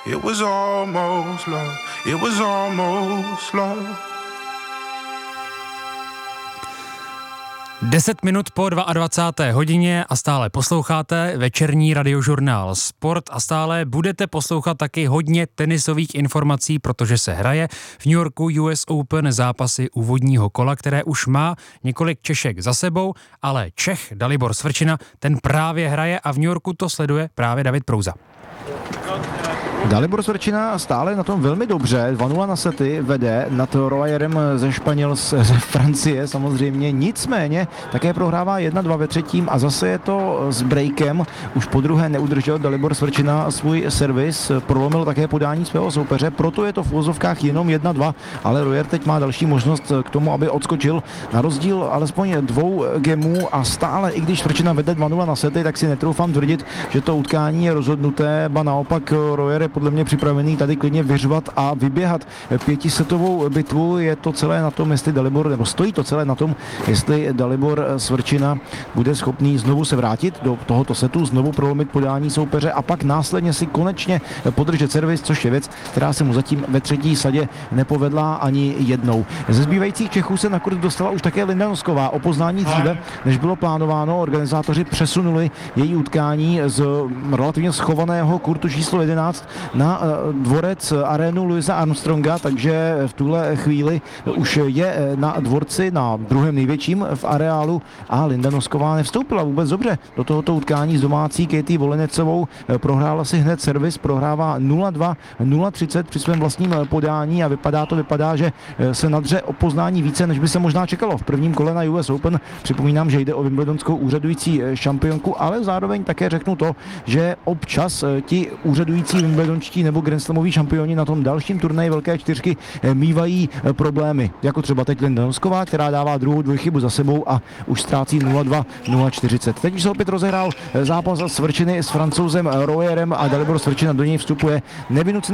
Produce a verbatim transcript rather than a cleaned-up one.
It was almost love. It was almost love. deset minut po dvacáté druhé hodině a stále posloucháte večerní radiožurnál Sport a stále budete poslouchat taky hodně tenisových informací, protože se hraje v New Yorku U S Open zápasy úvodního kola, které už má několik Češek za sebou, ale Čech Dalibor Svrčina, ten právě hraje a v New Yorku to sleduje právě David Prouza. Dalibor Svrčina stále na tom velmi dobře, dva nula na sety vede nad Royerem ze Španělska, ze Francie samozřejmě, nicméně také prohrává jedna dva ve třetím a zase je to s breakem, už po druhé neudržel Dalibor Svrčina svůj servis, prolomil také podání svého soupeře, proto je to v úvozovkách jenom jedna dva, ale Royer teď má další možnost k tomu, aby odskočil na rozdíl alespoň dvou gemů a stále, i když Svrčina vede dva nula na sety, tak si netroufám tvrdit, že to utkání je rozhodnuté, ba naopak Royer je podle mě připravený tady klidně vyřvat a vyběhat pětisetovou bitvu. Je to celé na tom, jestli Dalibor, nebo stojí to celé na tom, jestli Dalibor Svrčina bude schopný znovu se vrátit do tohoto setu, znovu prolomit podání soupeře a pak následně si konečně podržet servis, což je věc, která se mu zatím ve třetí sadě nepovedla ani jednou. Ze zbývajících Čechů se na kurz dostala už také Linda Nosková. O poznání dříve, než bylo plánováno, organizátoři přesunuli její utkání z relativně schovaného kurtu číslo jedenáct na dvorec arénu Louisa Armstronga, takže v tuhle chvíli už je na dvorci, na druhém největším v areálu a Linda Nosková nevstoupila vůbec dobře do tohoto utkání s domácí Katie Volinecovou. Prohrála si hned servis, prohrává nula dva nula třicet při svém vlastním podání a vypadá to, vypadá, že se nadře o poznání více, než by se možná čekalo v prvním kole na U S Open. Připomínám, že jde o wimbledonskou úřadující šampionku, ale zároveň také řeknu to, že občas ti úřadující wimbledonští nebo Grand Slamoví šampioni na tom dalším turnaji Velké čtyřky mívají problémy, jako třeba teď Linda Nosková, která dává druhou dvojchybu za sebou a už ztrácí nula dva nula čtyřicet. Teď už se opět rozehrál zápas Svrčiny s Francouzem Royerem a Dalibor Svrčina do něj vstupuje nevynuceně